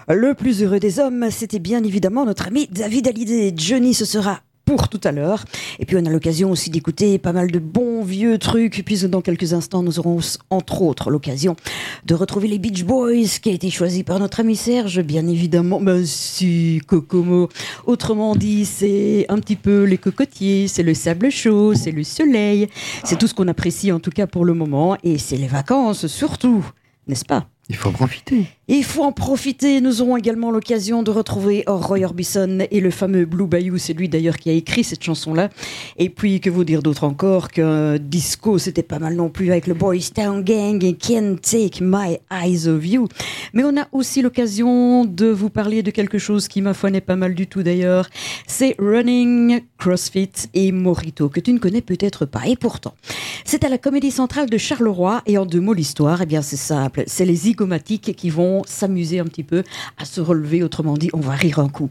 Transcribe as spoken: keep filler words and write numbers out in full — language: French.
Le plus heureux des hommes, c'était bien évidemment notre ami David Hallyday. Johnny, ce sera pour tout à l'heure. Et puis on a l'occasion aussi d'écouter pas mal de bons vieux trucs. Et puis dans quelques instants, nous aurons entre autres l'occasion de retrouver les Beach Boys, qui a été choisi par notre ami Serge, bien évidemment. Ben si, Kokomo. Autrement dit, c'est un petit peu les cocotiers, c'est le sable chaud, c'est le soleil. C'est tout ce qu'on apprécie en tout cas pour le moment. Et c'est les vacances surtout, n'est-ce pas ? Il faut en profiter. Il faut en profiter. Nous aurons également l'occasion de retrouver Roy Orbison et le fameux Blue Bayou. C'est lui d'ailleurs qui a écrit cette chanson-là. Et puis, que vous dire d'autre encore que disco, c'était pas mal non plus avec le Boys Town Gang et Can't Take My Eyes Off You. Mais on a aussi l'occasion de vous parler de quelque chose qui, ma foi, n'est pas mal du tout d'ailleurs. C'est Running, CrossFit et Morito, que tu ne connais peut-être pas. Et pourtant, c'est à la Comédie Centrale de Charleroi. Et en deux mots, l'histoire, eh bien, c'est simple. C'est les zygomatiques qui vont s'amuser un petit peu à se relever, autrement dit, on va rire un coup.